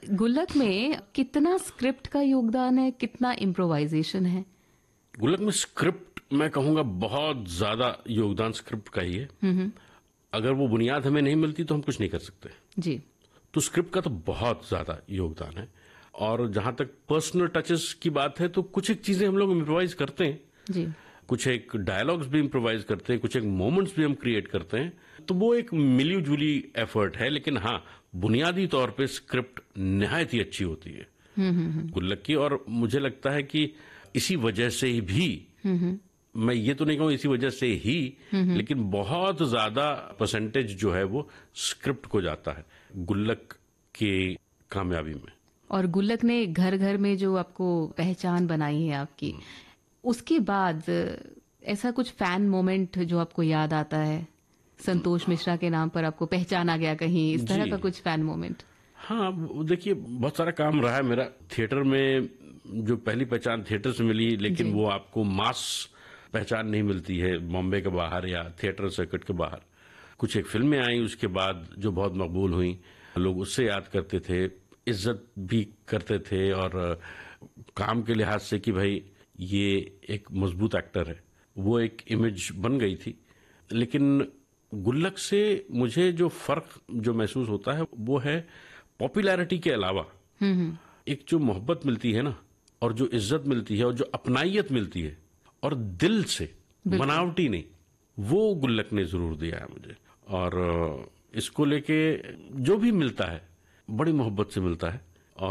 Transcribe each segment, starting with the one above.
गुल्लक में कितना स्क्रिप्ट का योगदान है, कितना इम्प्रोवाइजेशन है? गुल्लक में स्क्रिप्ट मैं कहूंगा बहुत ज्यादा योगदान स्क्रिप्ट का ही है। अगर वो बुनियाद हमें नहीं मिलती तो हम कुछ नहीं कर सकते। जी। तो स्क्रिप्ट का तो बहुत ज्यादा योगदान है। और जहां तक पर्सनल टचेस की बात है तो कुछ एक चीजें हम लोग इम्प्रोवाइज करते हैं जी। कुछ एक डायलॉग्स भी इम्प्रोवाइज करते हैं, कुछ एक मोमेंट्स भी हम क्रिएट करते हैं। तो वो एक मिली जुली एफर्ट है, लेकिन हाँ, बुनियादी तौर पे स्क्रिप्ट निहायत ही अच्छी होती है गुल्लक की। और मुझे लगता है कि इसी वजह से ही भी, मैं ये तो नहीं कहूँ इसी वजह से ही, लेकिन बहुत ज्यादा परसेंटेज जो है वो स्क्रिप्ट को जाता है गुल्लक की कामयाबी में। और गुल्लक ने घर घर में जो आपको पहचान बनाई है आपकी, उसके बाद ऐसा कुछ फैन मोमेंट जो आपको याद आता है? संतोष मिश्रा के नाम पर आपको पहचाना गया कहीं, इस तरह का कुछ फैन मोमेंट? हाँ, देखिए बहुत सारा काम रहा है मेरा थिएटर में। जो पहली पहचान थिएटर से मिली, लेकिन वो आपको मास पहचान नहीं मिलती है बॉम्बे के बाहर या थिएटर सर्किट के बाहर। कुछ एक फिल्में आई उसके बाद जो बहुत मकबूल हुई, लोग उससे याद करते थे, इज्जत भी करते थे, और काम के लिहाज से कि भाई ये एक मजबूत एक्टर है, वो एक इमेज बन गई थी। लेकिन गुल्लक से मुझे जो फर्क जो महसूस होता है वो है पॉपुलैरिटी के अलावा एक जो मोहब्बत मिलती है ना, और जो इज्जत मिलती है, और जो अपनाइयत मिलती है, और दिल से, बनावटी नहीं, वो गुल्लक ने जरूर दिया है मुझे। और इसको लेके जो भी मिलता है बड़ी मोहब्बत से मिलता है,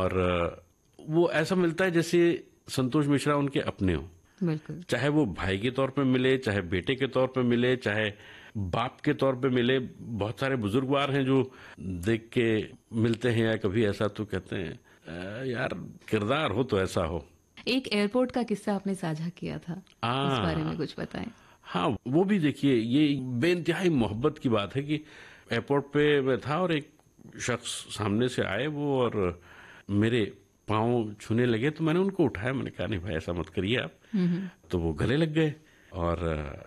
और वो ऐसा मिलता है जैसे संतोष मिश्रा उनके अपने हो। बिल्कुल। चाहे वो भाई के तौर पे मिले, चाहे बेटे के तौर पे मिले, चाहे बाप के तौर पे मिले। बहुत सारे बुजुर्गवार हैं जो देख के मिलते हैं या कभी ऐसा तो कहते हैं यार किरदार हो तो ऐसा हो। एक एयरपोर्ट का किस्सा आपने साझा किया था, उस बारे में कुछ बताएं। हाँ, वो भी देखिए, ये बेइंतहाई मोहब्बत की बात है कि एयरपोर्ट पे मैं था और एक शख्स सामने से आए वो, और मेरे पाँव छूने लगे, तो मैंने उनको उठाया। मैंने कहा नहीं भाई ऐसा मत करिए आप। तो वो गले लग गए, और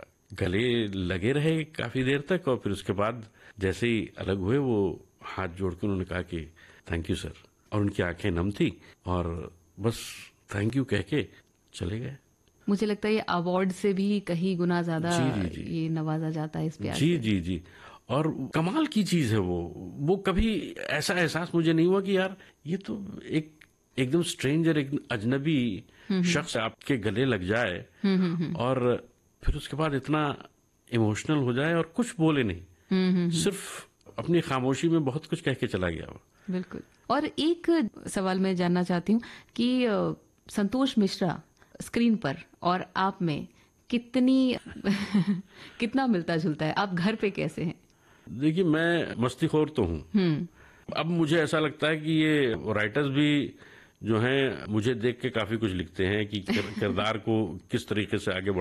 गले लगे रहे काफी देर तक, और फिर उसके बाद जैसे ही अलग हुए वो हाथ जोड़ के उन्होंने कहा कि थैंक यू सर, और उनकी आंखें नम थी, और बस थैंक यू कह के चले गए। मुझे लगता है ये अवार्ड से भी कहीं गुना ज्यादा जी। ये नवाजा जाता है इस प्यार जी से। जी जी। और कमाल की चीज है वो कभी ऐसा एहसास मुझे नहीं हुआ कि यार ये तो एकदम स्ट्रेंजर, एक अजनबी शख्स आपके गले लग जाए, और फिर उसके बाद इतना इमोशनल हो जाए और कुछ बोले नहीं, सिर्फ अपनी खामोशी में बहुत कुछ कह के चला गया वो। बिल्कुल। और एक सवाल मैं जानना चाहती हूँ कि संतोष मिश्रा स्क्रीन पर और आप में कितना मिलता जुलता है? आप घर पे कैसे हैं? देखिए, मैं मस्तीखोर तो हूँ। अब मुझे ऐसा लगता है कि ये राइटर्स भी जो हैं मुझे देख के काफी कुछ लिखते हैं कि किरदार को किस तरीके से आगे